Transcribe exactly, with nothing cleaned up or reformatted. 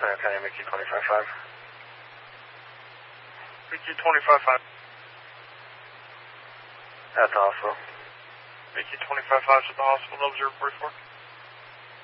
San Antonio, Mickey twenty-five five. Mickey twenty-five five. At the hospital. Mickey twenty-five five to the hospital, zero zero forty-four.